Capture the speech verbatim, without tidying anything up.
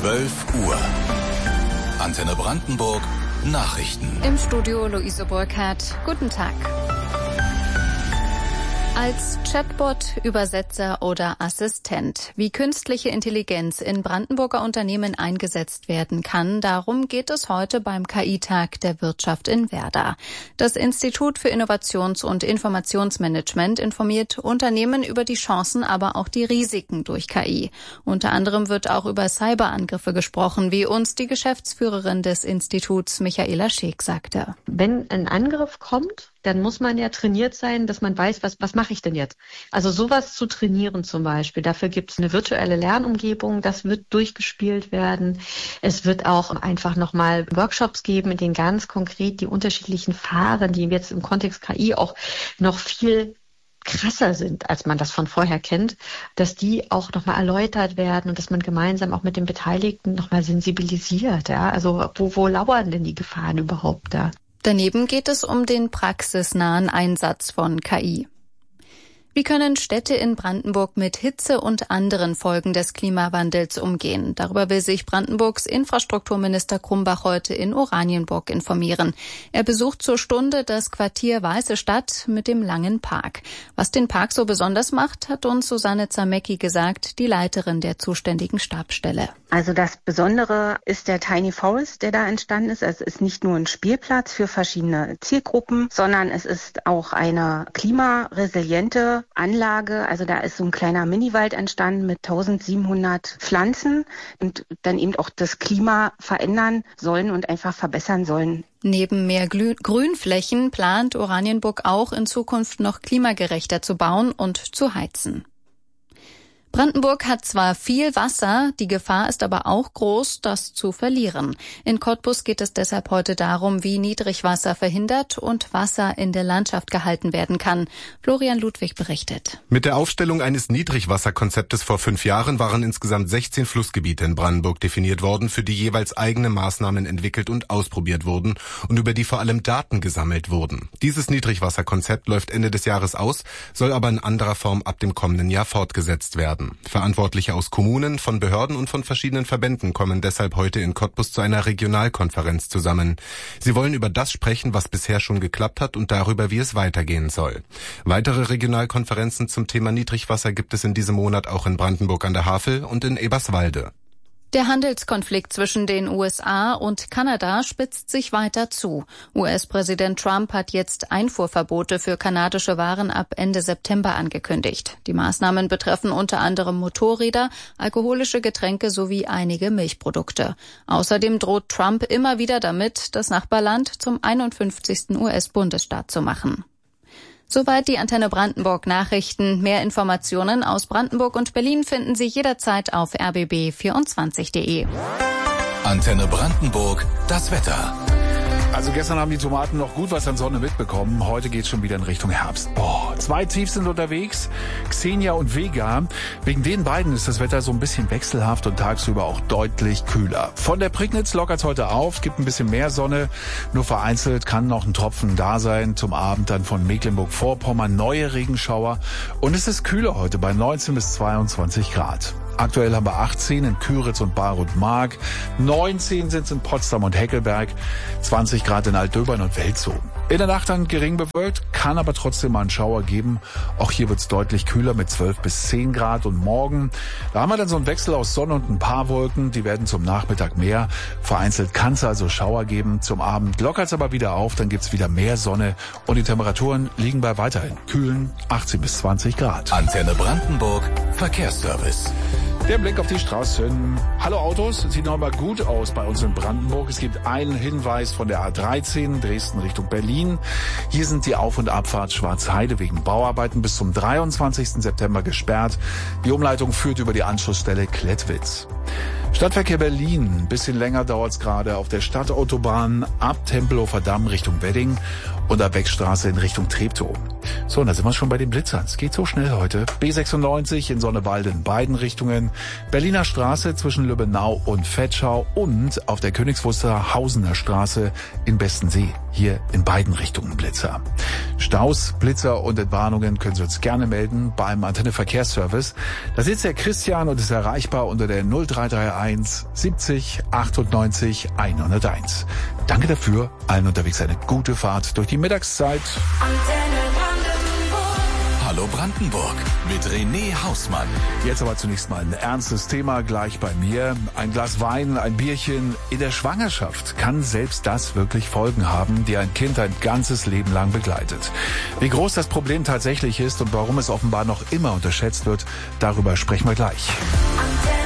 zwölf Uhr. Antenne Brandenburg Nachrichten. Im Studio Luise Burkhardt. Guten Tag. Als Chatbot, Übersetzer oder Assistent. Wie künstliche Intelligenz in Brandenburger Unternehmen eingesetzt werden kann, darum geht es heute beim K I-Tag der Wirtschaft in Werder. Das Institut für Innovations- und Informationsmanagement informiert Unternehmen über die Chancen, aber auch die Risiken durch K I. Unter anderem wird auch über Cyberangriffe gesprochen, wie uns die Geschäftsführerin des Instituts Michaela Scheek sagte. Wenn ein Angriff kommt, dann muss man ja trainiert sein, dass man weiß, was, was mache ich denn jetzt? Also sowas zu trainieren zum Beispiel. Dafür gibt es eine virtuelle Lernumgebung, das wird durchgespielt werden. Es wird auch einfach nochmal Workshops geben, in denen ganz konkret die unterschiedlichen Phasen, die jetzt im Kontext K I auch noch viel krasser sind, als man das von vorher kennt, dass die auch nochmal erläutert werden und dass man gemeinsam auch mit den Beteiligten nochmal sensibilisiert. Ja? Also wo, wo lauern denn die Gefahren überhaupt da? Daneben geht es um den praxisnahen Einsatz von K I. Wie können Städte in Brandenburg mit Hitze und anderen Folgen des Klimawandels umgehen? Darüber will sich Brandenburgs Infrastrukturminister Krumbach heute in Oranienburg informieren. Er besucht zur Stunde das Quartier Weiße Stadt mit dem langen Park. Was den Park so besonders macht, hat uns Susanne Zamecki gesagt, die Leiterin der zuständigen Stabsstelle. Also das Besondere ist der Tiny Forest, der da entstanden ist. Es ist nicht nur ein Spielplatz für verschiedene Zielgruppen, sondern es ist auch eine klimaresiliente Anlage. Also da ist so ein kleiner Miniwald entstanden mit eintausendsiebenhundert Pflanzen und dann eben auch das Klima verändern sollen und einfach verbessern sollen. Neben mehr Glü- Grünflächen plant Oranienburg auch in Zukunft noch klimagerechter zu bauen und zu heizen. Brandenburg hat zwar viel Wasser, die Gefahr ist aber auch groß, das zu verlieren. In Cottbus geht es deshalb heute darum, wie Niedrigwasser verhindert und Wasser in der Landschaft gehalten werden kann. Florian Ludwig berichtet. Mit der Aufstellung eines Niedrigwasserkonzeptes vor fünf Jahren waren insgesamt sechzehn Flussgebiete in Brandenburg definiert worden, für die jeweils eigene Maßnahmen entwickelt und ausprobiert wurden und über die vor allem Daten gesammelt wurden. Dieses Niedrigwasserkonzept läuft Ende des Jahres aus, soll aber in anderer Form ab dem kommenden Jahr fortgesetzt werden. Verantwortliche aus Kommunen, von Behörden und von verschiedenen Verbänden kommen deshalb heute in Cottbus zu einer Regionalkonferenz zusammen. Sie wollen über das sprechen, was bisher schon geklappt hat und darüber, wie es weitergehen soll. Weitere Regionalkonferenzen zum Thema Niedrigwasser gibt es in diesem Monat auch in Brandenburg an der Havel und in Eberswalde. Der Handelskonflikt zwischen den U S A und Kanada spitzt sich weiter zu. U S-Präsident Trump hat jetzt Einfuhrverbote für kanadische Waren ab Ende September angekündigt. Die Maßnahmen betreffen unter anderem Motorräder, alkoholische Getränke sowie einige Milchprodukte. Außerdem droht Trump immer wieder damit, das Nachbarland zum einundfünfzigsten U S-Bundesstaat zu machen. Soweit die Antenne Brandenburg Nachrichten. Mehr Informationen aus Brandenburg und Berlin finden Sie jederzeit auf r b b vierundzwanzig punkt de. Antenne Brandenburg, das Wetter. Also gestern haben die Tomaten noch gut was an Sonne mitbekommen. Heute geht's schon wieder in Richtung Herbst. Boah, zwei Tiefs sind unterwegs, Xenia und Vega. Wegen den beiden ist das Wetter so ein bisschen wechselhaft und tagsüber auch deutlich kühler. Von der Prignitz lockert's heute auf, gibt ein bisschen mehr Sonne. Nur vereinzelt kann noch ein Tropfen da sein. Zum Abend dann von Mecklenburg-Vorpommern neue Regenschauer. Und es ist kühler heute bei neunzehn bis zweiundzwanzig Grad. Aktuell haben wir achtzehn in Küritz und Bar und Mark, neunzehn sind es in Potsdam und Heckelberg, zwanzig Grad in Altdöbern und Welzow. In der Nacht dann gering bewölkt, kann aber trotzdem mal einen Schauer geben. Auch hier wird es deutlich kühler mit zwölf bis zehn Grad. Und morgen, da haben wir dann so einen Wechsel aus Sonne und ein paar Wolken. Die werden zum Nachmittag mehr. Vereinzelt kann es also Schauer geben. Zum Abend lockert es aber wieder auf, dann gibt's wieder mehr Sonne. Und die Temperaturen liegen bei weiterhin kühlen achtzehn bis zwanzig Grad. Antenne Brandenburg, Verkehrsservice. Der Blick auf die Straßen. Hallo Autos, sieht noch mal gut aus bei uns in Brandenburg. Es gibt einen Hinweis von der A dreizehn, Dresden Richtung Berlin. Hier sind die Auf- und Abfahrt Schwarzheide wegen Bauarbeiten bis zum dreiundzwanzigsten September gesperrt. Die Umleitung führt über die Anschlussstelle Klettwitz. Stadtverkehr Berlin. Ein bisschen länger dauert es gerade auf der Stadtautobahn ab Tempelhofer Damm Richtung Wedding. und ab Beckstraße in Richtung Treptow. So, und da sind wir schon bei den Blitzern. Es geht so schnell heute. B sechsundneunzig in Sonnebalde in beiden Richtungen. Berliner Straße zwischen Lübbenau und Vetschau und auf der Königs Wusterhausener Straße in Bestensee. Hier in beiden Richtungen Blitzer. Staus, Blitzer und Entwarnungen können Sie uns gerne melden beim Antenne Verkehrsservice. Da sitzt der Christian und ist erreichbar unter der null drei drei eins siebzig achtundneunzig hunderteins. Danke dafür. Allen unterwegs eine gute Fahrt durch die Mittagszeit. Hallo Brandenburg mit René Hausmann. Jetzt aber zunächst mal ein ernstes Thema gleich bei mir. Ein Glas Wein, ein Bierchen in der Schwangerschaft. Kann selbst das wirklich Folgen haben, die ein Kind ein ganzes Leben lang begleitet? Wie groß das Problem tatsächlich ist und warum es offenbar noch immer unterschätzt wird, darüber sprechen wir gleich.